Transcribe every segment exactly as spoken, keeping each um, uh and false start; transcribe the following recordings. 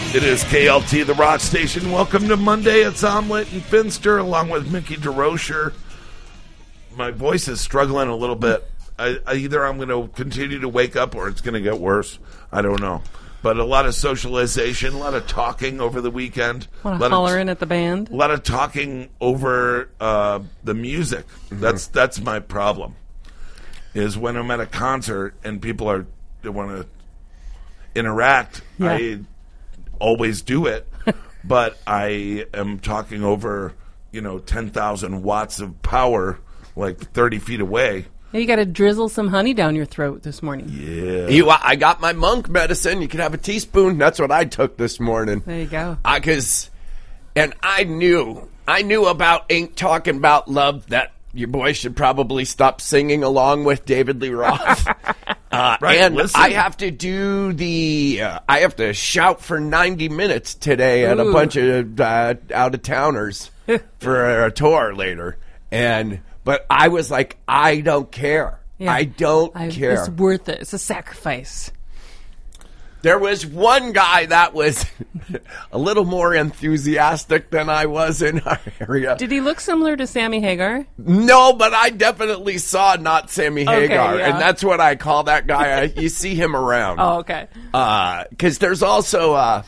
It is K L T, the Rock Station. Welcome to Monday. It's Omelet and Finster, along with Mickey DeRocher. My voice is struggling a little bit. I, I, either I'm going to continue to wake up or it's going to get worse. I don't know. But a lot of socialization, a lot of talking over the weekend. A lot of hollering at the band. A lot of talking over uh, the music. Mm-hmm. That's that's my problem. Is when I'm at a concert and people are they want to interact, yeah. I always do it, but I am talking over, you know, ten thousand watts of power, like thirty feet away. You got to drizzle some honey down your throat this morning. Yeah. You, I got my monk medicine. You can have a teaspoon. That's what I took this morning. There you go. I, cause, and I knew, I knew about Ain't Talking About Love that your boy should probably stop singing along with David Lee Roth. Uh, right, and listen. I have to do the, uh, I have to shout for ninety minutes today at Ooh. a bunch of uh, out-of-towners for a tour later. And, but I was like, I don't care. Yeah. I don't I, care. It's worth it. It's a sacrifice. There was one guy that was a little more enthusiastic than I was in our area. Did he look similar to Sammy Hagar? No, but I definitely saw not Sammy Okay, Hagar, yeah. and that's what I call that guy. I, you see him around. Oh, okay. Because uh, there's also uh,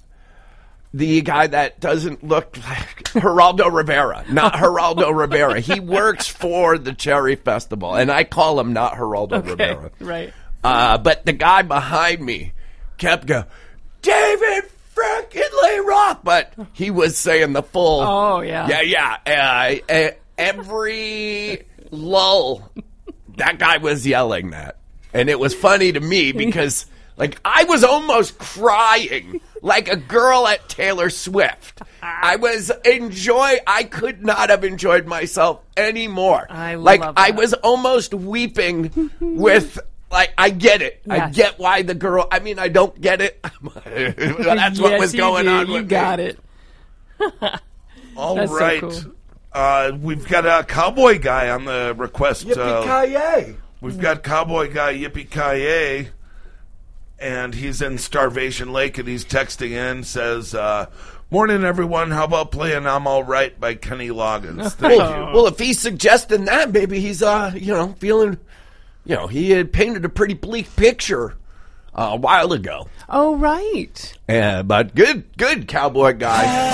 the guy that doesn't look like Geraldo Rivera, not Geraldo Rivera. He works for the Cherry Festival, and I call him not Geraldo Okay, Rivera. right. Uh, but the guy behind me kept going, David frickin' Lee Roth, but he was saying the full. Oh, yeah. Yeah, yeah. Uh, uh, every lull, that guy was yelling that. And it was funny to me because, like, I was almost crying like a girl at Taylor Swift. I was enjoy. I could not have enjoyed myself anymore. I like, love I that. was almost weeping with. Like, I get it. Yes. I get why the girl... I mean, I don't get it. That's what Yes, was you going do. on You with got me. it. All That's so right. cool. uh, we've got a cowboy guy on the request. Uh, Yippee-ki-yay. we've got cowboy guy Yippee-ki-yay, and he's in Starvation Lake, and he's texting in, says, uh, morning, everyone. How about playing I'm All Right by Kenny Loggins? Thank Well, you. well, if he's suggesting that, maybe he's, uh, you know, feeling... You know, he had painted a pretty bleak picture uh, a while ago. Oh, right. Yeah, but good, good cowboy guy.